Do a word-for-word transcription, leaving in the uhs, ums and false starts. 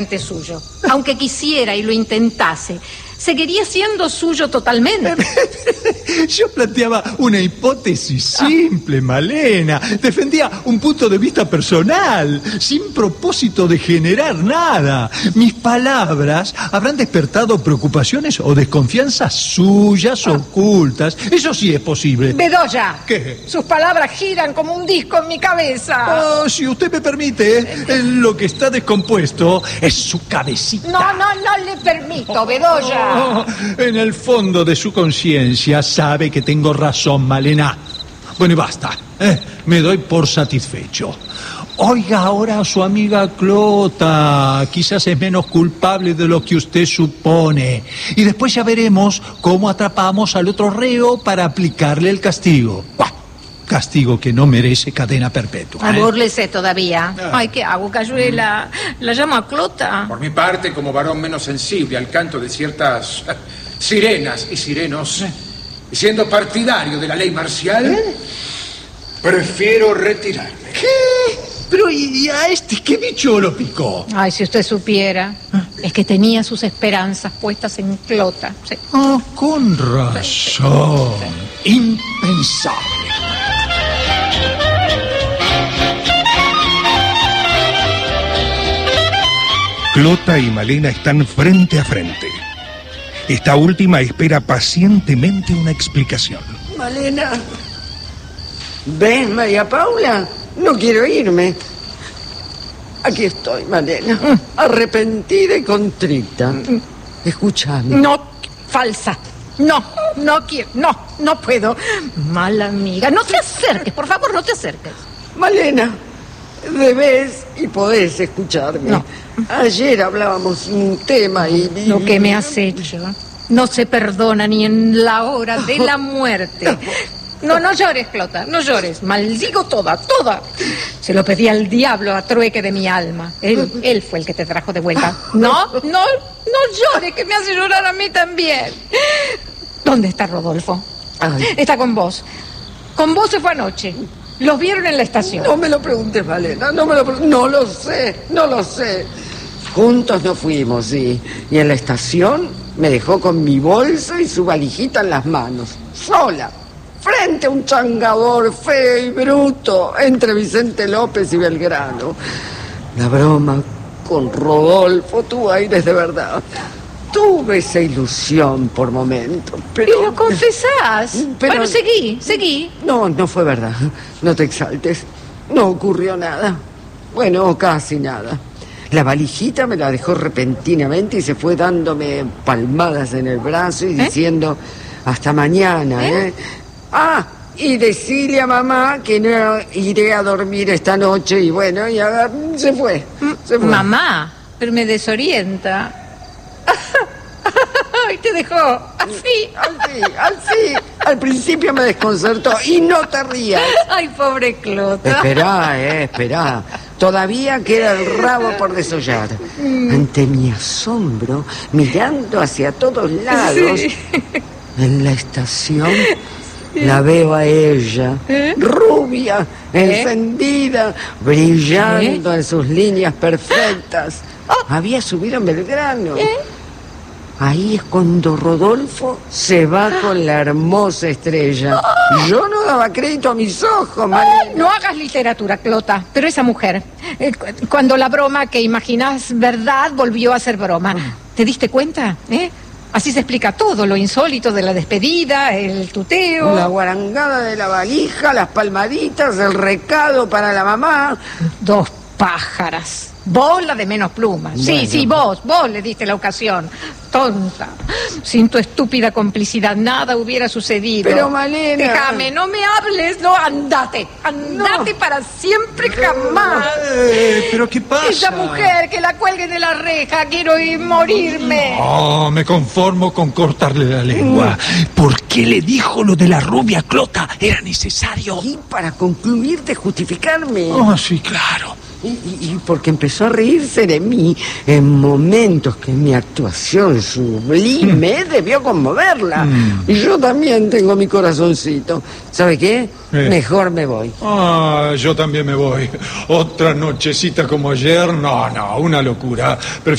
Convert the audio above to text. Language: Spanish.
suyo. Aunque quisiera y lo intentase, seguiría siendo suyo totalmente. Yo planteaba una hipótesis simple, Malena. Defendía un punto de vista personal, sin propósito de generar nada. Mis palabras habrán despertado preocupaciones o desconfianzas suyas ah. ocultas. Eso sí es posible. Bedoya. ¿Qué? Sus palabras giran como un disco en mi cabeza. Oh, si usted me permite, eh, lo que está descompuesto es su cabecita. No, no, no le permito, Bedoya. Oh, en el fondo de su conciencia sabe que tengo razón, Malena. Bueno, y basta. Eh, me doy por satisfecho. Oiga ahora a su amiga Clota. Quizás es menos culpable de lo que usted supone. Y después ya veremos cómo atrapamos al otro reo para aplicarle el castigo. ¡Buah! Castigo que no merece cadena perpetua. ¿eh? Abúrlese todavía. Ah. Ay, ¿qué hago, Cayuela? ¿La llamo a Clota? Por mi parte, como varón menos sensible al canto de ciertas sirenas y sirenos, y siendo partidario de la ley marcial, ¿Eh? prefiero retirarme. ¿Qué? Pero ¿y a este qué bicho lo picó? Ay, si usted supiera. ¿Eh? Es que tenía sus esperanzas puestas en Clota. Sí. Oh, con razón. Sí. Impensable. Clota y Malena están frente a frente. Esta última espera pacientemente una explicación. Malena, ¿ves, María Paula? No quiero irme. Aquí estoy, Malena, arrepentida y contrita. Escúchame. No, falsa. No, no quiero, no, no puedo. Mala amiga, no te acerques, por favor, no te acerques. Malena, debes y podés escucharme. No. Ayer hablábamos un tema y... Lo que me has hecho no se perdona ni en la hora de la muerte. No, no llores, Clota, no llores. Maldigo toda, toda. Se lo pedí al diablo a trueque de mi alma. Él, él fue el que te trajo de vuelta. No, no, no llores, que me hace llorar a mí también. ¿Dónde está Rodolfo? Ay. Está con vos. Con vos se fue anoche. Los vieron en la estación. No me lo preguntes, Malena, no me lo preguntes. No lo sé, no lo sé. Juntos nos fuimos, sí. Y en la estación me dejó con mi bolsa y su valijita en las manos. Sola. Frente a un changador feo y bruto entre Vicente López y Belgrano. La broma con Rodolfo tuvo aires de verdad. Tuve esa ilusión por momentos, pero... ¿Y lo confesás? Pero... Bueno, seguí, seguí. No, no fue verdad. No te exaltes. No ocurrió nada. Bueno, casi nada. La valijita me la dejó repentinamente y se fue dándome palmadas en el brazo y ¿Eh? diciendo hasta mañana, ¿eh? ¿eh? Ah, y decirle a mamá que no iré a dormir esta noche y bueno, y a... se fue, se fue. Mamá, pero me desorienta. Ay, te dejó así. Así, así. Al principio me desconcertó y no te rías. Ay, pobre Clota. Esperá, eh, esperá. Todavía queda el rabo por desollar. Mm. Ante mi asombro, mirando hacia todos lados, sí. En la estación la veo a ella, ¿Eh? rubia, ¿Eh? encendida, brillando ¿Eh? en sus líneas perfectas. Oh. Había subido en Belgrano. ¿Eh? Ahí es cuando Rodolfo se va con la hermosa estrella. Yo no daba crédito a mis ojos, Malena. No hagas literatura, Clota, pero esa mujer, eh, cuando la broma que imaginás verdad volvió a ser broma, ¿te diste cuenta? ¿Eh? Así se explica todo, lo insólito de la despedida, el tuteo... La guarangada de la valija, las palmaditas, el recado para la mamá... Dos pájaras. Vos la de menos plumas. Bueno. Sí, sí, vos, vos le diste la ocasión. Tonta. Sin tu estúpida complicidad nada hubiera sucedido. Pero, Malena... Déjame, no me hables, no, andate. Andate no. para siempre, jamás. Eh, ¿Pero qué pasa? Esa mujer, que la cuelgue de la reja, quiero ir morirme. No, me conformo con cortarle la lengua. ¿Por qué le dijo lo de la rubia Clota? ¿Era necesario? Y para concluir de justificarme. Oh, sí, claro. Y, y, y porque empezó a reírse de mí en momentos que mi actuación sublime mm. debió conmoverla. Mm. Y yo también tengo mi corazoncito. ¿Sabe qué? Eh. Mejor me voy. Ah, yo también me voy. Otra nochecita como ayer, no, no, una locura. Prefiero